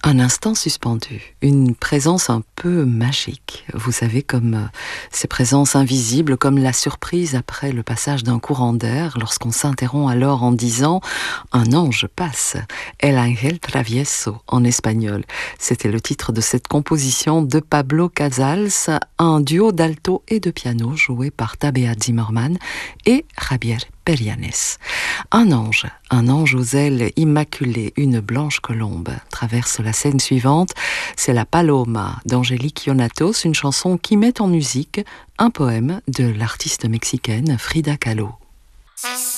Un instant suspendu, une présence un peu magique. Vous savez, comme ces présences invisibles, comme la surprise après le passage d'un courant d'air, lorsqu'on s'interrompt alors en disant « Un ange passe ». El ángel travieso en espagnol. C'était le titre de cette composition de Pablo Casals, un duo d'alto et de piano joué par Tabea Zimmermann et Javier Perianes. Un ange aux ailes immaculées, une blanche colombe, traverse la scène suivante. C'est la Paloma d'Angélique Ionatos, une chanson qui met en musique un poème de l'artiste mexicaine Frida Kahlo.